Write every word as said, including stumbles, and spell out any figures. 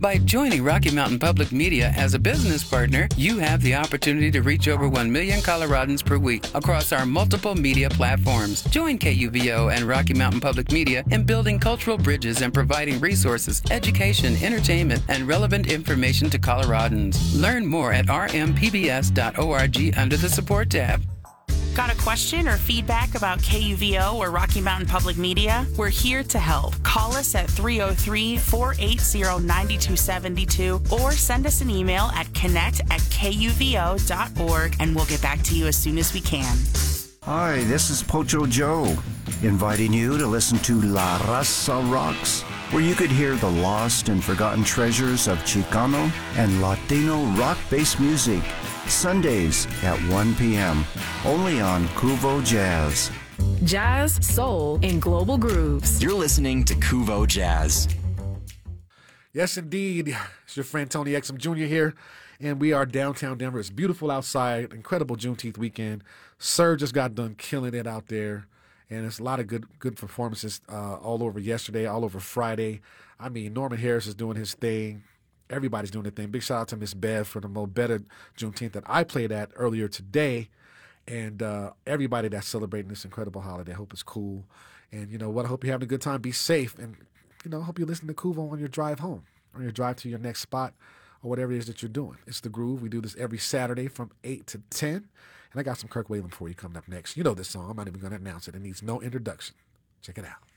By joining Rocky Mountain Public Media as a business partner, you have the opportunity to reach over one million Coloradans per week across our multiple media platforms. Join K U V O and Rocky Mountain Public Media in building cultural bridges and providing resources, education, entertainment, and relevant information to Coloradans. Learn more at r m p b s dot org under the support tab. Got a question or feedback about K U V O or Rocky Mountain Public Media? We're here to help. Call us at three oh three, four eight zero, nine two seven two or send us an email at connect at k u v o dot org and we'll get back to you as soon as we can. Hi, this is Pocho Joe, inviting you to listen to La Raza Rocks, where you could hear the lost and forgotten treasures of Chicano and Latino rock-based music, Sundays at one p.m., only on Kuvo Jazz. Jazz, soul, and global grooves. You're listening to Kuvo Jazz. Yes, indeed. It's your friend Tony Exum Junior here, and we are downtown Denver. It's beautiful outside, incredible Juneteenth weekend. Sir just got done killing it out there, and it's a lot of good good performances uh, all over yesterday, all over Friday. I mean, Norman Harris is doing his thing. Everybody's doing their thing. Big shout out to Miss Bev for the Mo Better Juneteenth that I played at earlier today. And uh, everybody that's celebrating this incredible holiday. I hope it's cool. And you know what? I hope you're having a good time. Be safe. And, you know, I hope you listen to Kuvo on your drive home, on your drive to your next spot, or whatever it is that you're doing. It's The Groove. We do this every Saturday from eight to ten. And I got some Kirk Whalum for you coming up next. You know this song. I'm not even going to announce it. It needs no introduction. Check it out.